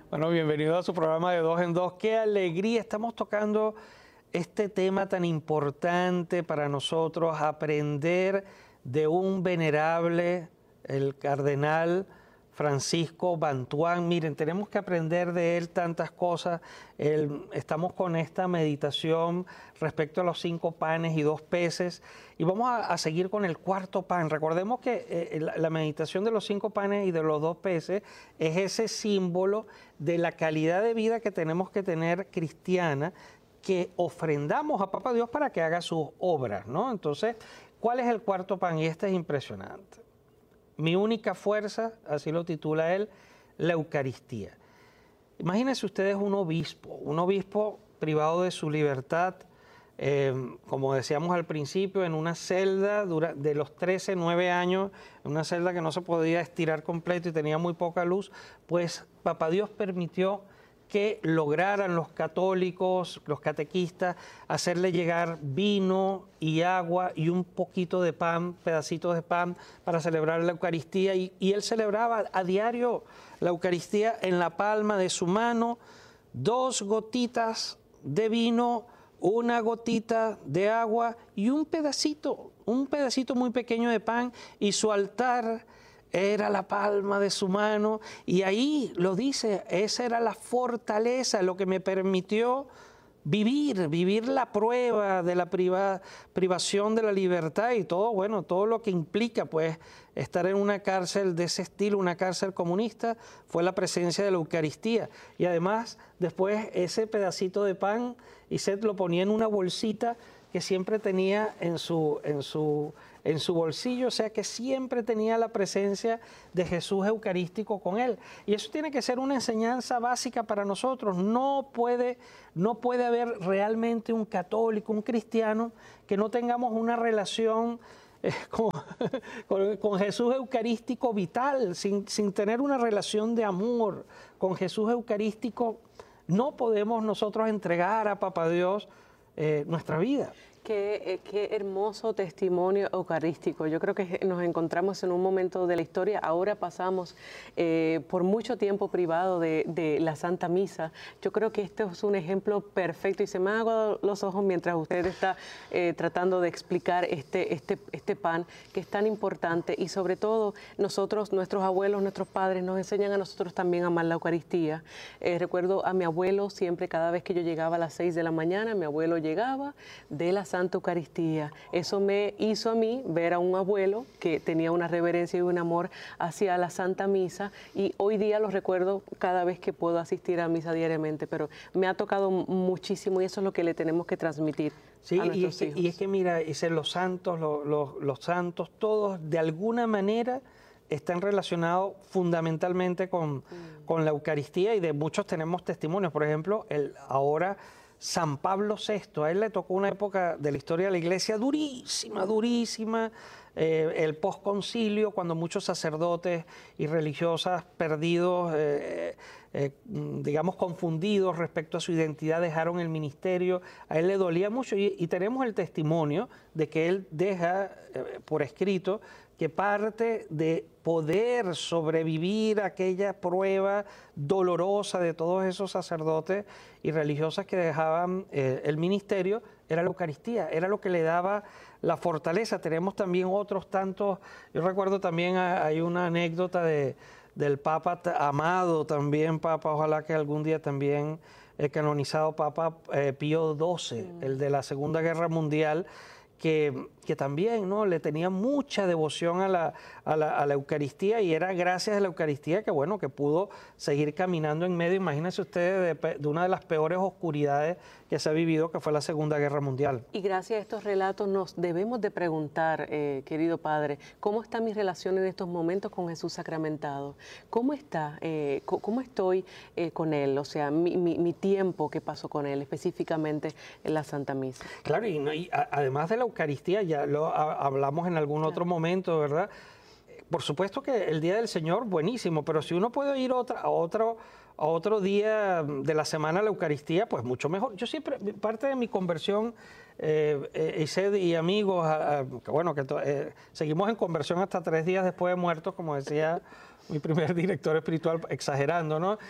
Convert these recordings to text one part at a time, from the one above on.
Bueno, bienvenido a su programa de Dos en Dos. ¡Qué alegría! Estamos tocando este tema tan importante para nosotros, aprender de un venerable, el cardenal Francisco Bantuán. Miren, tenemos que aprender de él tantas cosas. Estamos con esta meditación respecto a los 5 panes y 2 peces y vamos a seguir con el cuarto pan. Recordemos que la meditación de los 5 panes y de los 2 peces es ese símbolo de la calidad de vida que tenemos que tener cristiana, que ofrendamos a Papá Dios para que haga sus obras, ¿no? Entonces, ¿cuál es el cuarto pan? Y este es impresionante. Mi única fuerza, así lo titula él, la Eucaristía. Imagínense ustedes un obispo privado de su libertad, como decíamos al principio, en una celda de los 13, 9 años, en una celda que no se podía estirar completo y tenía muy poca luz, pues Papá Dios permitió que lograran los católicos, los catequistas, hacerle llegar vino y agua y un poquito de pan, pedacitos de pan, para celebrar la Eucaristía. Y él celebraba a diario la Eucaristía en la palma de su mano, 2 gotitas de vino, 1 gotita de agua y un pedacito muy pequeño de pan, y su altar era la palma de su mano, y ahí lo dice, esa era la fortaleza, lo que me permitió vivir la prueba de la privación de la libertad y todo, bueno, todo lo que implica pues estar en una cárcel de ese estilo, una cárcel comunista, fue la presencia de la Eucaristía. Y además después ese pedacito de pan, Iseth lo ponía en una bolsita que siempre tenía en su bolsillo, o sea que siempre tenía la presencia de Jesús eucarístico con él. Y eso tiene que ser una enseñanza básica para nosotros. No puede haber realmente un católico, un cristiano, que no tengamos una relación con Jesús eucarístico vital, sin tener una relación de amor con Jesús eucarístico. No podemos nosotros entregar a Papá Dios nuestra vida. Qué hermoso testimonio eucarístico. Yo creo que nos encontramos en un momento de la historia. Ahora pasamos por mucho tiempo privado de la Santa Misa. Yo creo que este es un ejemplo perfecto y se me han aguado los ojos mientras usted está tratando de explicar este pan que es tan importante, y sobre todo nosotros, nuestros abuelos, nuestros padres nos enseñan a nosotros también a amar la Eucaristía. Recuerdo a mi abuelo siempre, cada vez que yo llegaba a las 6 de la mañana, mi abuelo llegaba de la Santa Eucaristía. Eso me hizo a mí ver a un abuelo que tenía una reverencia y un amor hacia la Santa Misa, y hoy día lo recuerdo cada vez que puedo asistir a misa diariamente, pero me ha tocado muchísimo, y eso es lo que le tenemos que transmitir a nuestros hijos. Y es que mira, los santos, los santos, todos de alguna manera están relacionados fundamentalmente con la Eucaristía, y de muchos tenemos testimonios. Por ejemplo, ahora San Pablo VI, a él le tocó una época de la historia de la Iglesia durísima, el posconcilio, cuando muchos sacerdotes y religiosas perdidos, digamos confundidos respecto a su identidad, dejaron el ministerio. A él le dolía mucho, y tenemos el testimonio de que él deja por escrito que parte de poder sobrevivir aquella prueba dolorosa de todos esos sacerdotes y religiosas que dejaban el ministerio era la Eucaristía, era lo que le daba la fortaleza. Tenemos también otros tantos, yo recuerdo también hay una anécdota del Papa Amado, también Papa, ojalá que algún día también el canonizado Papa Pío XII, el de la Segunda Guerra Mundial, que también, ¿no?, le tenía mucha devoción a la Eucaristía, y era gracias a la Eucaristía que, bueno, que pudo seguir caminando en medio. Imagínense ustedes de una de las peores oscuridades que se ha vivido, que fue la Segunda Guerra Mundial. Y gracias a estos relatos nos debemos de preguntar, querido Padre, ¿cómo está mi relación en estos momentos con Jesús sacramentado? ¿Cómo está? ¿Cómo estoy con Él? O sea, mi tiempo que paso con Él, específicamente en la Santa Misa. Claro, y además de la Eucaristía, ya lo hablamos en algún otro momento, ¿verdad? Por supuesto que el Día del Señor, buenísimo, pero si uno puede ir a otro día de la semana a la Eucaristía, pues mucho mejor. Yo siempre, parte de mi conversión, Iseth y amigos, que bueno, seguimos en conversión hasta 3 días después de muertos, como decía mi primer director espiritual, exagerando, ¿no?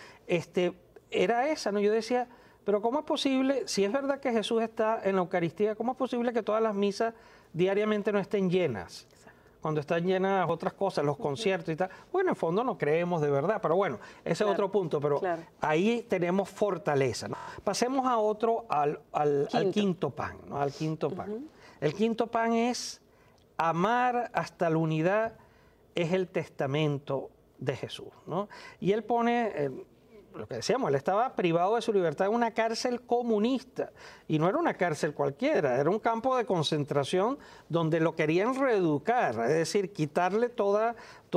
Era esa, ¿no? Yo decía, pero ¿cómo es posible, si es verdad que Jesús está en la Eucaristía, cómo es posible que todas las misas diariamente no estén llenas? Cuando están llenas otras cosas, los conciertos y tal. Bueno, en fondo no creemos de verdad, pero bueno, ese es otro punto, pero ahí tenemos fortaleza, ¿no? Pasemos a otro, al quinto pan, ¿no? Al quinto pan. El quinto pan es amar hasta la unidad, es el testamento de Jesús, ¿no? Y él pone, lo que decíamos, él estaba privado de su libertad en una cárcel comunista, y no era una cárcel cualquiera, era un campo de concentración donde lo querían reeducar, es decir, quitarle todas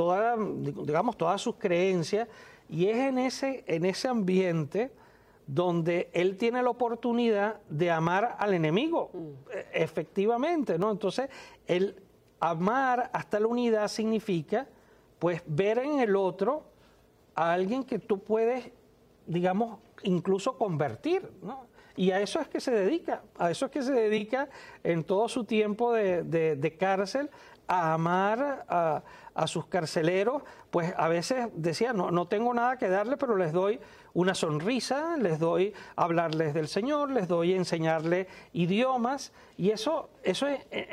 sus creencias, y es en ese ambiente donde él tiene la oportunidad de amar al enemigo, efectivamente, ¿no? Entonces, el amar hasta la unidad significa, pues, ver en el otro a alguien que tú puedes, digamos, incluso convertir, ¿no? Y a eso es que se dedica, en todo su tiempo de cárcel, a amar a sus carceleros. Pues a veces decía, no tengo nada que darle, pero les doy una sonrisa, les doy hablarles del Señor, les doy enseñarles idiomas, y eso es,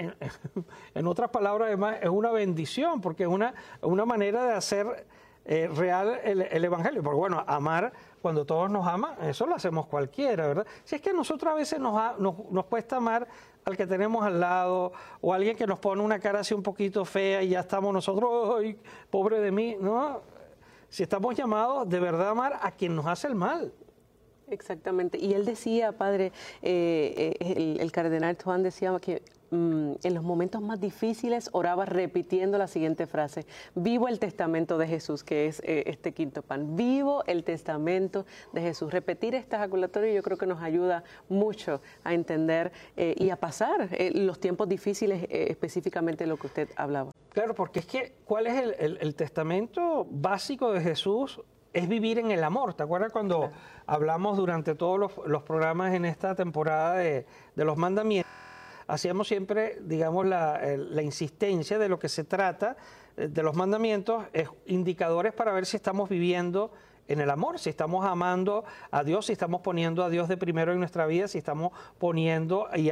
en otras palabras, además, es una bendición, porque es una manera de hacer real el Evangelio. Porque bueno, amar, cuando todos nos aman, eso lo hacemos cualquiera, ¿verdad? Si es que a nosotros a veces nos cuesta amar al que tenemos al lado, o alguien que nos pone una cara así un poquito fea y ya estamos nosotros, ¡ay, pobre de mí! No, si estamos llamados de verdad a amar a quien nos hace el mal. Exactamente. Y él decía, padre, el cardenal Juan decía que en los momentos más difíciles oraba repitiendo la siguiente frase: vivo el testamento de Jesús, que es este quinto pan. Vivo el testamento de Jesús. Repetir este ejaculatorio yo creo que nos ayuda mucho a entender y a pasar los tiempos difíciles, específicamente lo que usted hablaba. Claro, porque es que, ¿cuál es el testamento básico de Jesús? Es vivir en el amor. ¿Te acuerdas cuando hablamos durante todos los programas en esta temporada de los mandamientos? Hacíamos siempre, digamos, la insistencia de lo que se trata de los mandamientos, es indicadores para ver si estamos viviendo en el amor, si estamos amando a Dios, si estamos poniendo a Dios de primero en nuestra vida, si estamos poniendo a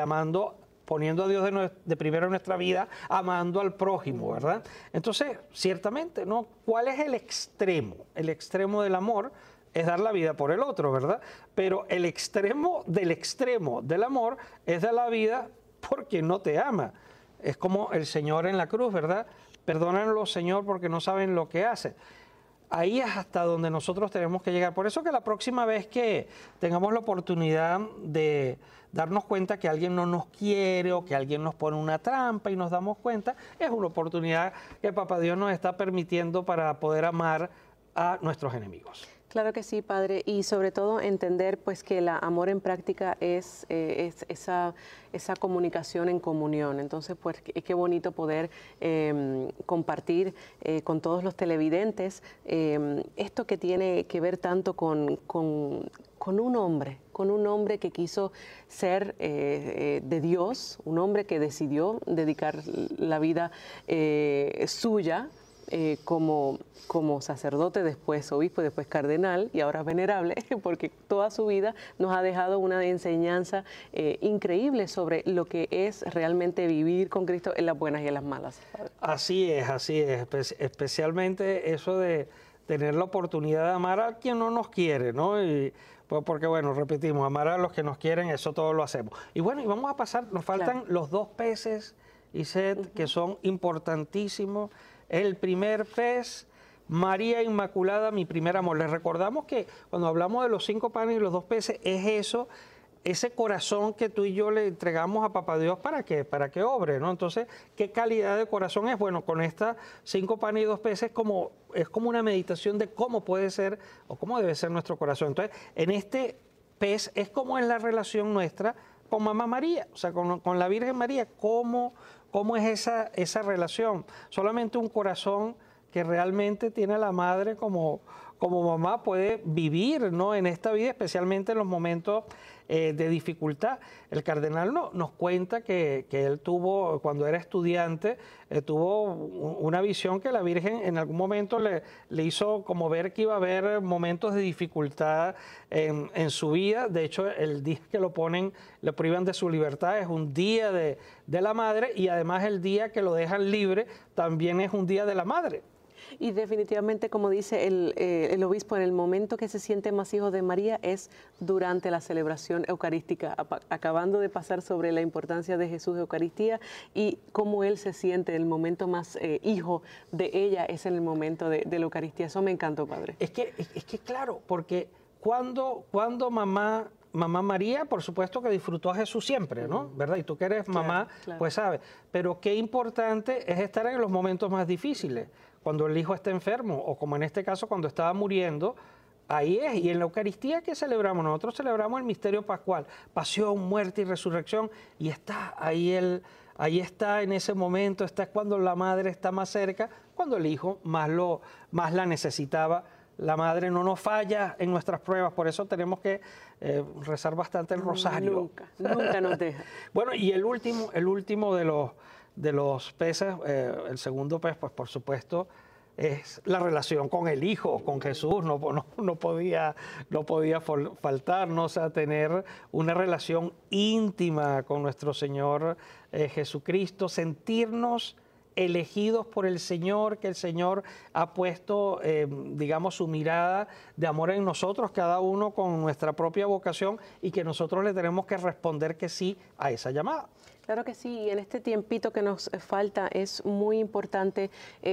Dios de primero en nuestra vida, amando al prójimo, ¿verdad? Entonces, ciertamente, ¿no? ¿Cuál es el extremo? El extremo del amor es dar la vida por el otro, ¿verdad? Pero el extremo del amor es dar la vida por quien no te ama. Es como el Señor en la cruz, ¿verdad? Perdónenlo, Señor, porque no saben lo que hacen. Ahí es hasta donde nosotros tenemos que llegar. Por eso que la próxima vez que tengamos la oportunidad de darnos cuenta que alguien no nos quiere o que alguien nos pone una trampa y nos damos cuenta, es una oportunidad que Papá Dios nos está permitiendo para poder amar a nuestros enemigos. Claro que sí, padre, y sobre todo entender pues que el amor en práctica es esa comunicación en comunión. Entonces, pues qué bonito poder compartir con todos los televidentes esto que tiene que ver tanto con un hombre que quiso ser de Dios, un hombre que decidió dedicar la vida suya como sacerdote, después obispo, después cardenal y ahora venerable, porque toda su vida nos ha dejado una enseñanza increíble sobre lo que es realmente vivir con Cristo en las buenas y en las malas. Así es, especialmente eso de tener la oportunidad de amar a quien no nos quiere, ¿no? Y, porque bueno, repetimos, amar a los que nos quieren, eso todo lo hacemos. Y bueno, y vamos a pasar, nos faltan los dos peces, Iseth, que son importantísimos. El primer pez, María Inmaculada, mi primer amor. Les recordamos que cuando hablamos de los 5 panes y los 2 peces, es eso, ese corazón que tú y yo le entregamos a Papá Dios para que obre, ¿no? Entonces, ¿qué calidad de corazón es? Bueno, con estas 5 panes y 2 peces es como una meditación de cómo puede ser o cómo debe ser nuestro corazón. Entonces, en este pez es como es la relación nuestra con Mamá María, o sea, con la Virgen María, ¿cómo es esa relación? Solamente un corazón que realmente tiene a la madre como como mamá puede vivir, ¿no?, en esta vida, especialmente en los momentos de dificultad. El cardenal nos cuenta que él tuvo, cuando era estudiante, tuvo una visión que la Virgen en algún momento le hizo como ver que iba a haber momentos de dificultad en su vida. De hecho, el día que le privan de su libertad es un día de la madre, y además el día que lo dejan libre también es un día de la madre. Y definitivamente, como dice el obispo, en el momento que se siente más hijo de María es durante la celebración eucarística, acabando de pasar sobre la importancia de Jesús Eucaristía y cómo él se siente, el momento más hijo de ella es en el momento de la Eucaristía. Eso me encantó, padre. Es que claro, porque cuando mamá María, por supuesto que disfrutó a Jesús siempre, ¿no? ¿Verdad? Y tú que eres mamá, claro, pues sabes. Pero qué importante es estar en los momentos más difíciles, cuando el hijo está enfermo, o como en este caso cuando estaba muriendo. Ahí es. Y en la Eucaristía, ¿qué celebramos? Nosotros celebramos el misterio pascual, pasión, muerte y resurrección, y está ahí ahí está en ese momento, está cuando la madre está más cerca, cuando el hijo más la necesitaba. La madre no nos falla en nuestras pruebas, por eso tenemos que rezar bastante el rosario. Nunca nos deja. Bueno, y el último de los peces, el segundo pez, pues por supuesto, es la relación con el Hijo, con Jesús. No podía faltar, ¿no? O sea, tener una relación íntima con nuestro Señor Jesucristo, sentirnos elegidos por el Señor, que el Señor ha puesto, digamos, su mirada de amor en nosotros, cada uno con nuestra propia vocación, y que nosotros le tenemos que responder que sí a esa llamada. Claro que sí, y en este tiempito que nos falta es muy importante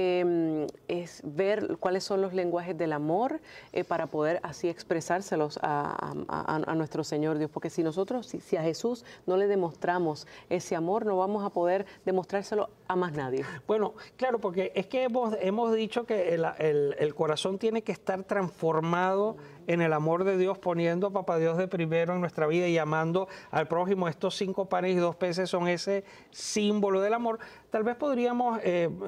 es ver cuáles son los lenguajes del amor para poder así expresárselos a nuestro Señor Dios, porque si nosotros, si a Jesús no le demostramos ese amor, no vamos a poder demostrárselo a más nadie. Bueno, claro, porque es que hemos dicho que el corazón tiene que estar transformado en el amor de Dios, poniendo a Papá Dios de primero en nuestra vida y amando al prójimo. Estos 5 panes y 2 peces son ese símbolo del amor. Tal vez podemos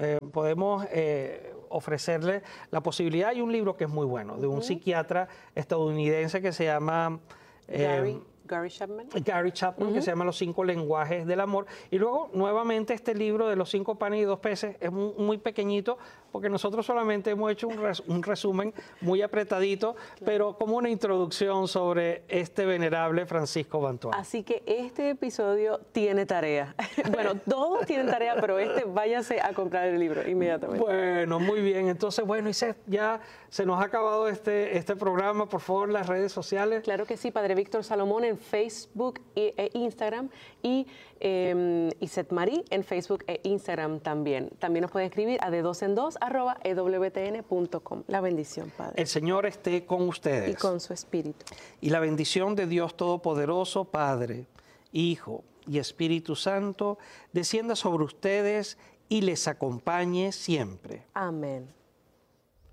ofrecerle la posibilidad. Hay un libro que es muy bueno, de un psiquiatra estadounidense que se llama Gary Chapman. Que se llama Los 5 lenguajes del amor. Y luego, nuevamente, este libro de los 5 panes y 2 peces es muy pequeñito, porque nosotros solamente hemos hecho un resumen muy apretadito, claro, pero como una introducción sobre este venerable Francisco Bantuán. Así que este episodio tiene tarea. Bueno, todos tienen tarea, pero váyase a comprar el libro inmediatamente. Bueno, muy bien. Entonces, bueno, ya se nos ha acabado este programa. Por favor, las redes sociales. Claro que sí, Padre Víctor Salomón en Facebook e Instagram, y Iset Marí en Facebook e Instagram también. También nos puede escribir a de2en2@ewtn.com. La bendición, Padre. El Señor esté con ustedes. Y con su espíritu. Y la bendición de Dios Todopoderoso, Padre, Hijo y Espíritu Santo, descienda sobre ustedes y les acompañe siempre. Amén.